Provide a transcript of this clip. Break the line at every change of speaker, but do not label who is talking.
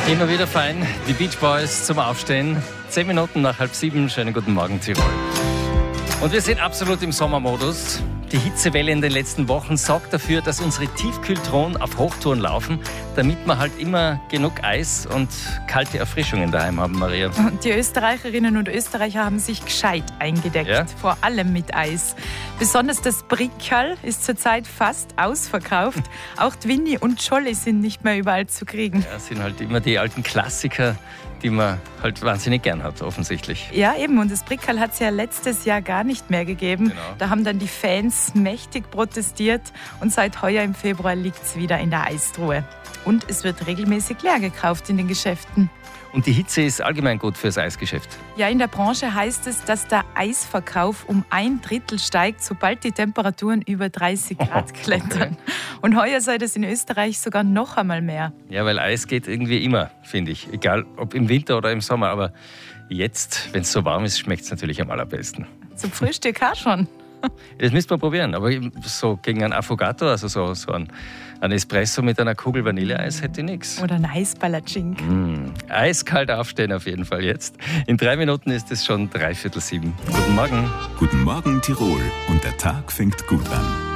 Immer wieder fein, die Beach Boys zum Aufstehen. 10 Minuten nach 6:30. Schönen guten Morgen, Tirol. Und wir sind absolut im Sommermodus. Die Hitzewelle in den letzten Wochen sorgt dafür, dass unsere Tiefkühltruhen auf Hochtouren laufen, damit wir halt immer genug Eis und kalte Erfrischungen daheim haben, Maria.
Und die Österreicherinnen und Österreicher haben sich gescheit eingedeckt,
Ja?
vor allem mit Eis. Besonders das Brickerl ist zurzeit fast ausverkauft. Auch die Winnie und Jolly sind nicht mehr überall zu kriegen.
Das sind halt immer die alten Klassiker, die man halt wahnsinnig gern hat, offensichtlich.
Ja, eben. Und das Brickerl hat es ja letztes Jahr gar nicht mehr gegeben.
Genau.
Da haben dann die Fans mächtig protestiert. Und seit heuer im Februar liegt es wieder in der Eistruhe. Und es wird regelmäßig leer gekauft in den Geschäften.
Und die Hitze ist allgemein gut fürs Eisgeschäft.
Ja, in der Branche heißt es, dass der Eisverkauf um 1/3 steigt, sobald die Temperaturen über 30 Grad klettern. Und heuer sei das in Österreich sogar noch einmal mehr.
Ja, weil Eis geht irgendwie immer, finde ich. Egal, ob im Winter oder im Sommer. Aber jetzt, wenn es so warm ist, schmeckt es natürlich am allerbesten.
Zum Frühstück auch schon.
Das müsste man probieren. Aber so gegen einen Affogato, also so ein Espresso mit einer Kugel Vanilleeis, hätte ich nichts.
Oder ein Eisballatschink.
Eiskalt aufstehen auf jeden Fall jetzt. In 3 Minuten ist es schon 6:45. Guten Morgen.
Guten Morgen Tirol und der Tag fängt gut an.